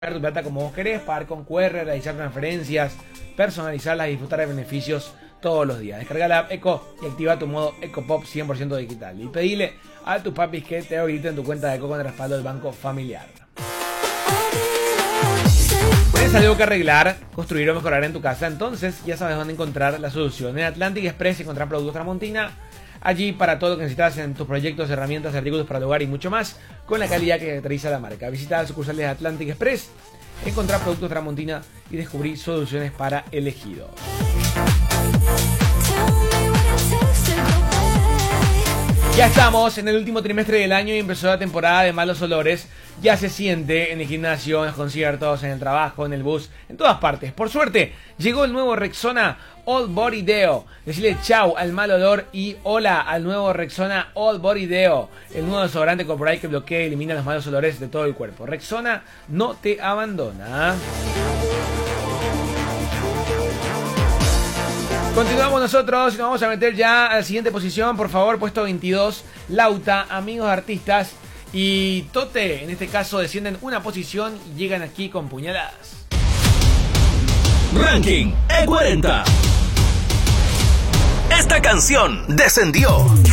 tu plata como vos querés, pagar con QR, realizar transferencias, personalizarlas y disfrutar de beneficios todos los días. Descarga la app Eco y activa tu modo EcoPop 100% digital. Y pedile a tus papis que te habiliten tu cuenta de Eco con el respaldo del Banco Familiar. ¿Tienes algo que arreglar, construir o mejorar en tu casa? Entonces ya sabes dónde encontrar la solución. En Atlantic Express encontrar productos Tramontina. Allí para todo lo que necesitas en tus proyectos, herramientas, artículos para el hogar y mucho más, con la calidad que caracteriza la marca. Visita las sucursales de Atlantic Express, encontrar productos Tramontina y descubrir soluciones para elegidos. Ya estamos en el último trimestre del año y empezó la temporada de malos olores. Ya se siente en el gimnasio, en los conciertos, en el trabajo, en el bus, en todas partes. Por suerte, llegó el nuevo Rexona All Body Deo. Decirle chau al mal olor y hola al nuevo Rexona All Body Deo, el nuevo desodorante corporal que bloquea y elimina los malos olores de todo el cuerpo. Rexona no te abandona. Continuamos nosotros y nos vamos a meter ya a la siguiente posición. Por favor, puesto 22, Lauta, Amigos Artistas y Tote. En este caso descienden una posición y llegan aquí con puñaladas. Ranking E40. Esta canción descendió.